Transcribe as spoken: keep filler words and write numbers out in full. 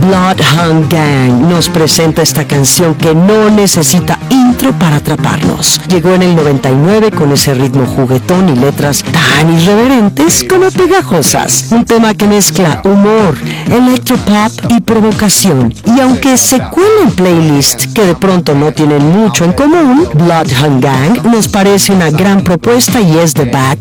Bloodhound Gang nos presenta esta canción que no necesita intro para atraparnos. Llegó en el noventa y nueve con ese ritmo juguetón y letras tan irreverentes como pegajosas. Un tema que mezcla humor, electropop y provocación. Y aunque se cuela en playlists que de pronto no tienen mucho en común, Bloodhound Gang nos parece una gran propuesta y es The Back